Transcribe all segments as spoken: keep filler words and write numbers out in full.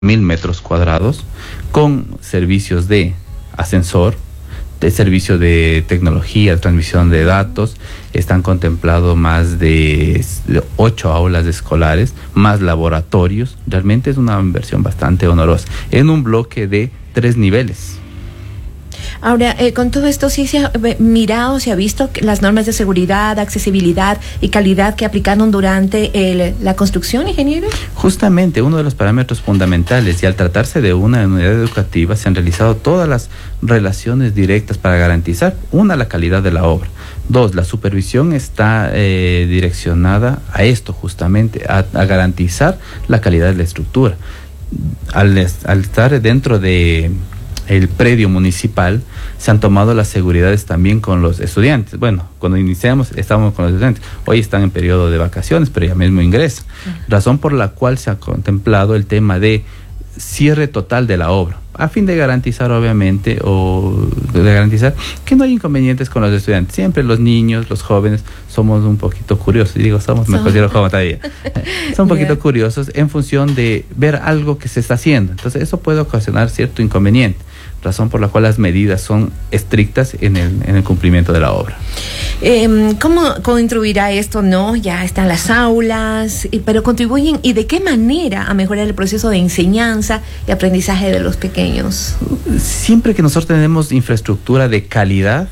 mil metros cuadrados con servicios de ascensor, de servicio de tecnología, transmisión de datos. Están contemplados más de ocho aulas escolares, más laboratorios. Realmente es una inversión bastante onerosa en un bloque de tres niveles. Ahora, eh, con todo esto, ¿sí se ha mirado, se ha visto las normas de seguridad, accesibilidad y calidad que aplicaron durante el, la construcción, ingeniero? Justamente, uno de los parámetros fundamentales, y al tratarse de una unidad educativa, se han realizado todas las relaciones directas para garantizar, una, la calidad de la obra. Dos, la supervisión está eh, direccionada a esto justamente, a, a garantizar la calidad de la estructura. Al, al estar dentro de el predio municipal, se han tomado las seguridades también con los estudiantes. Bueno, cuando iniciamos estábamos con los estudiantes, hoy están en periodo de vacaciones, pero ya mismo ingresan. Uh-huh. Razón por la cual se ha contemplado el tema de cierre total de la obra, a fin de garantizar, obviamente, o de garantizar que no hay inconvenientes con los estudiantes. Siempre los niños, los jóvenes, somos un poquito curiosos, y digo, somos, me considero joven todavía, son un poquito yeah. curiosos en función de ver algo que se está haciendo. Entonces, eso puede ocasionar cierto inconveniente, razón por la cual las medidas son estrictas en el, en el cumplimiento de la obra. Eh, ¿Cómo contribuirá esto? No, ya están las aulas, pero contribuyen, ¿y de qué manera a mejorar el proceso de enseñanza y aprendizaje de los pequeños? Siempre que nosotros tenemos infraestructura de calidad,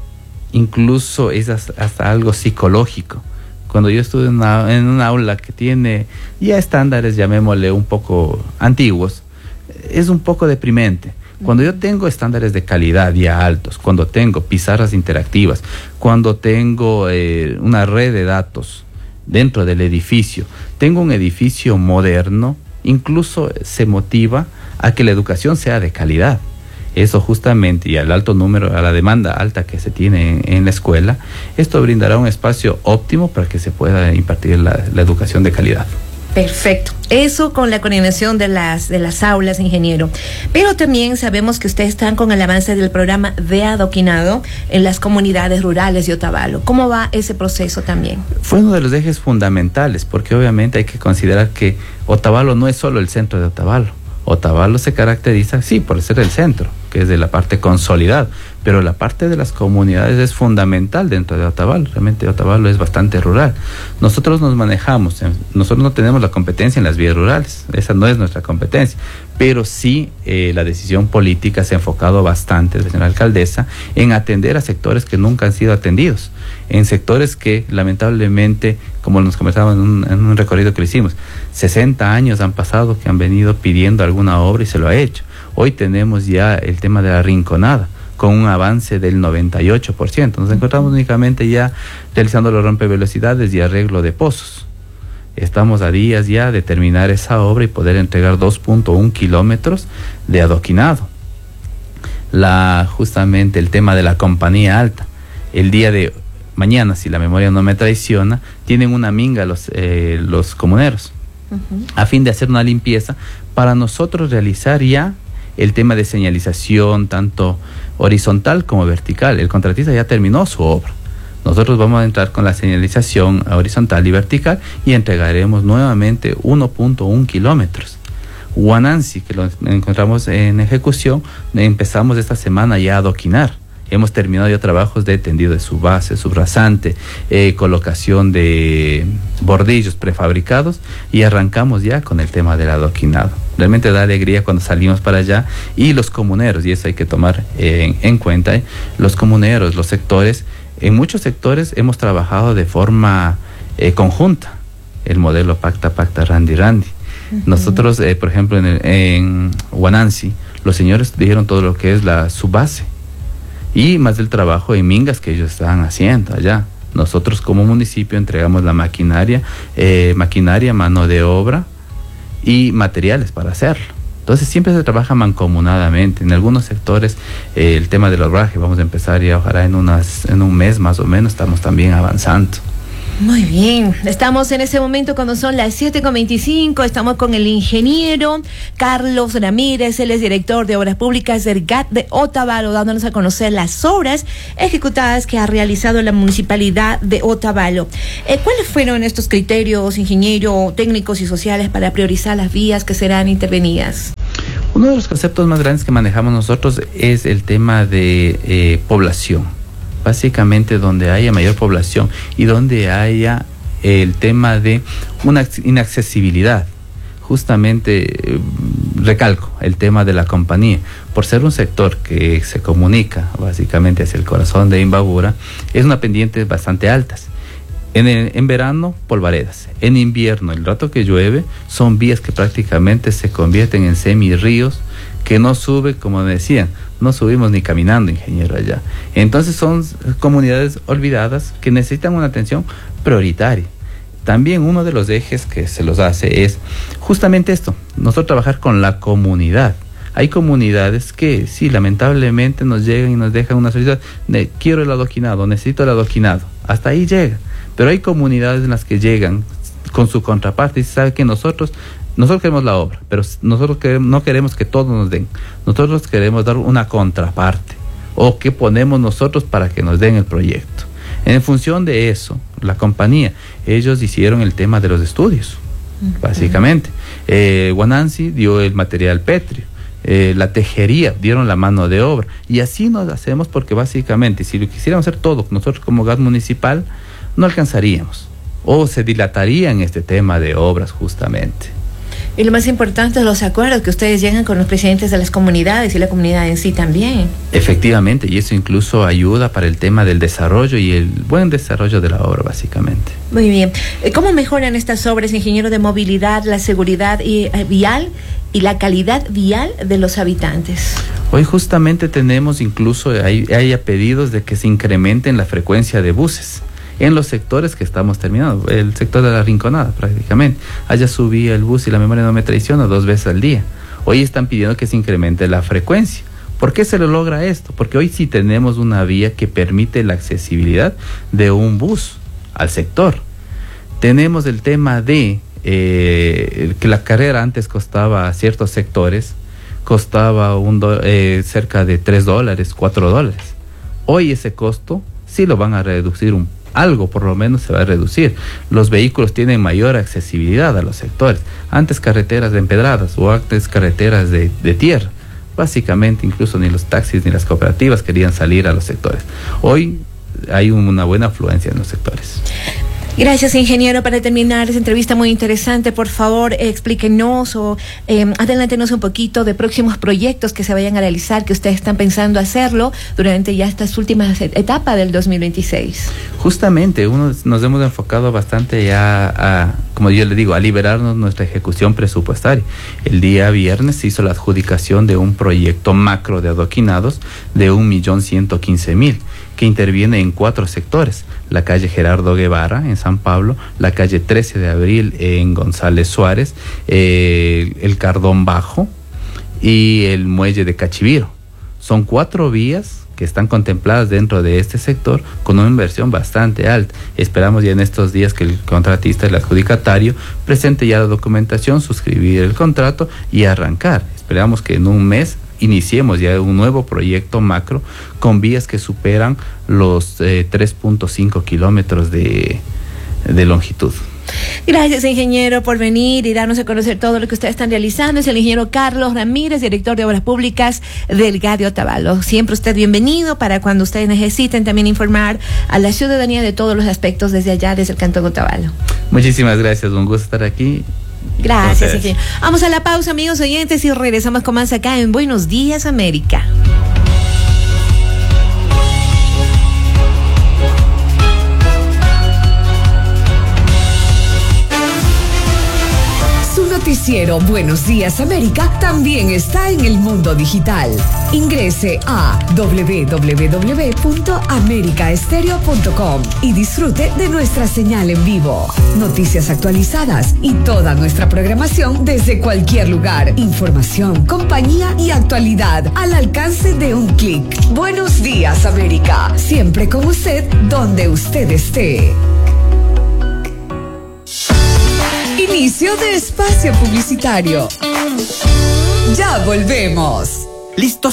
incluso es hasta algo psicológico. Cuando yo estuve en una, en una aula que tiene ya estándares, llamémosle un poco antiguos, es un poco deprimente. Cuando yo tengo estándares de calidad ya altos, cuando tengo pizarras interactivas, cuando tengo eh, una red de datos dentro del edificio, tengo un edificio moderno, incluso se motiva a que la educación sea de calidad. Eso justamente, y al alto número, a la demanda alta que se tiene en, en la escuela, esto brindará un espacio óptimo para que se pueda impartir la, la educación de calidad. Perfecto. Eso con la coordinación de las de las aulas, ingeniero. Pero también sabemos que ustedes están con el avance del programa de adoquinado en las comunidades rurales de Otavalo. ¿Cómo va ese proceso también? Fue uno de los ejes fundamentales, porque obviamente hay que considerar que Otavalo no es solo el centro de Otavalo. Otavalo se caracteriza, sí, por ser el centro, que es de la parte consolidada, pero la parte de las comunidades es fundamental dentro de Otavalo. Realmente Otavalo es bastante rural. Nosotros nos manejamos, nosotros no tenemos la competencia en las vías rurales, esa no es nuestra competencia, pero sí eh, la decisión política se ha enfocado bastante, la señora alcaldesa, en atender a sectores que nunca han sido atendidos, en sectores que lamentablemente, como nos conversábamos en un, en un recorrido que le hicimos, sesenta años han pasado que han venido pidiendo alguna obra y se lo ha hecho. Hoy tenemos ya el tema de la Rinconada, con un avance del noventa y ocho por ciento. Nos encontramos únicamente ya realizando los rompevelocidades y arreglo de pozos. Estamos a días ya de terminar esa obra y poder entregar dos punto uno kilómetros de adoquinado. La, justamente el tema de la compañía alta. El día de mañana, si la memoria no me traiciona, tienen una minga los, eh, los comuneros, uh-huh. a fin de hacer una limpieza para nosotros realizar ya el tema de señalización, tanto horizontal como vertical. El contratista ya terminó su obra. Nosotros vamos a entrar con la señalización horizontal y vertical y entregaremos nuevamente uno punto uno kilómetros. Huanansi, que lo encontramos en ejecución, empezamos esta semana ya a adoquinar. Hemos terminado ya trabajos de tendido de su base, subrasante, eh, colocación de bordillos prefabricados y arrancamos ya con el tema del adoquinado. Realmente da alegría cuando salimos para allá y los comuneros, y eso hay que tomar eh, en, en cuenta, eh, los comuneros, los sectores, en muchos sectores hemos trabajado de forma eh, conjunta, el modelo Pacta Pacta Randi Randi. Uh-huh. Nosotros, eh, por ejemplo, en, el, en Huanansi, los señores dijeron todo lo que es la su base, y más del trabajo en mingas que ellos estaban haciendo allá. Nosotros como municipio entregamos la maquinaria, eh, maquinaria, mano de obra y materiales para hacerlo. Entonces siempre se trabaja mancomunadamente. En algunos sectores eh, el tema del obraje vamos a empezar ya ojalá en, unas, en un mes más o menos, estamos también avanzando. Muy bien, estamos en ese momento cuando son las siete con veinticinco, estamos con el ingeniero Carlos Ramírez, él es director de Obras Públicas del G A T de Otavalo, dándonos a conocer las obras ejecutadas que ha realizado la Municipalidad de Otavalo. Eh, ¿Cuáles fueron estos criterios, ingeniero, técnicos y sociales para priorizar las vías que serán intervenidas? Uno de los conceptos más grandes que manejamos nosotros es el tema de eh, población. Básicamente donde haya mayor población y donde haya el tema de una inaccesibilidad. Justamente, eh, recalco, el tema de la compañía. Por ser un sector que se comunica básicamente hacia el corazón de Imbabura, es una pendiente bastante altas. En, el, en verano, polvaredas. En invierno, el rato que llueve, son vías que prácticamente se convierten en semi-ríos, que no sube, como decían, no subimos ni caminando, ingeniero, allá. Entonces son comunidades olvidadas que necesitan una atención prioritaria. También uno de los ejes que se los hace es justamente esto, nosotros trabajar con la comunidad. Hay comunidades que sí, lamentablemente nos llegan y nos dejan una solicitud de quiero el adoquinado, necesito el adoquinado. Hasta ahí llega. Pero hay comunidades en las que llegan con su contraparte y se sabe que nosotros Nosotros queremos la obra, pero nosotros queremos, no queremos que todos nos den. Nosotros queremos dar una contraparte. ¿O qué ponemos nosotros para que nos den el proyecto? En función de eso, la compañía, ellos hicieron el tema de los estudios, uh-huh. básicamente. Eh, Guanansi dio el material pétreo. Eh, la tejería dieron la mano de obra. Y así nos hacemos porque básicamente, si lo quisiéramos hacer todo, nosotros como G A T municipal, no alcanzaríamos. O se dilataría en este tema de obras justamente. Y lo más importante es los acuerdos que ustedes llegan con los presidentes de las comunidades y la comunidad en sí también. Efectivamente, y eso incluso ayuda para el tema del desarrollo y el buen desarrollo de la obra, básicamente. Muy bien. ¿Cómo mejoran estas obras, ingeniero, de movilidad, la seguridad y, eh, vial y la calidad vial de los habitantes? Hoy justamente tenemos incluso, hay, hay pedidos de que se incrementen la frecuencia de buses en los sectores que estamos terminando, el sector de la Rinconada prácticamente. Allá subía el bus y la memoria no me traiciona dos veces al día. Hoy están pidiendo que se incremente la frecuencia. ¿Por qué se lo logra esto? Porque hoy sí tenemos una vía que permite la accesibilidad de un bus al sector. Tenemos el tema de eh, que la carrera antes costaba a ciertos sectores, costaba un do, eh, cerca de tres dólares, cuatro dólares. Hoy ese costo sí lo van a reducir un poco. Algo por lo menos se va a reducir. Los vehículos tienen mayor accesibilidad a los sectores. Antes carreteras de empedradas o antes carreteras de, de tierra. Básicamente incluso ni los taxis ni las cooperativas querían salir a los sectores. Hoy hay una buena afluencia en los sectores. Gracias, ingeniero. Para terminar esta entrevista muy interesante, por favor, eh, explíquenos o eh, adelántenos un poquito de próximos proyectos que se vayan a realizar, que ustedes están pensando hacerlo durante ya estas últimas etapas del dos mil veintiséis. Justamente, uno, nos hemos enfocado bastante ya a, como yo le digo, a liberarnos nuestra ejecución presupuestaria. El día viernes se hizo la adjudicación de un proyecto macro de adoquinados de un millón ciento quince mil, que interviene en cuatro sectores: la calle Gerardo Guevara en San Pablo, la calle trece de abril en González Suárez, eh, el Cardón Bajo y el muelle de Cachiviro. Son cuatro vías que están contempladas dentro de este sector con una inversión bastante alta. Esperamos ya en estos días que el contratista, el adjudicatario, presente ya la documentación, suscribir el contrato y arrancar. Esperamos que en un mes iniciemos ya un nuevo proyecto macro con vías que superan los eh, tres punto cinco kilómetros de, de longitud. Gracias, ingeniero, por venir y darnos a conocer todo lo que ustedes están realizando. Es el ingeniero Carlos Ramírez, director de Obras Públicas del G A T de Otavalo. Siempre usted bienvenido para cuando ustedes necesiten también informar a la ciudadanía de todos los aspectos desde allá, desde el Cantón de Otavalo. Muchísimas gracias, un gusto estar aquí. Gracias, ingeniero. Vamos a la pausa, amigos oyentes, y regresamos con más acá en Buenos Días, América. Noticiero Buenos Días América también está en el mundo digital. Ingrese a doble u doble u doble u punto america estéreo punto com y disfrute de nuestra señal en vivo, noticias actualizadas y toda nuestra programación desde cualquier lugar. Información, compañía y actualidad al alcance de un clic. Buenos Días América, siempre con usted donde usted esté. Inicio de espacio publicitario. Ya volvemos. ¿Listos